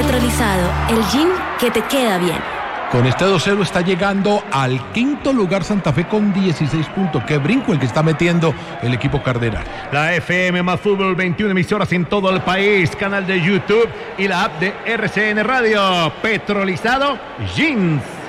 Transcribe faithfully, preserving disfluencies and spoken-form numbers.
Petrolizado, el gin que te queda bien. Con este dos cero está llegando al quinto lugar Santa Fe con dieciséis puntos. Qué brinco el que está metiendo el equipo cardenal. La F M más Fútbol, veintiuna emisoras en todo el país, canal de YouTube y la app de R C N Radio. Petrolizado Jeans.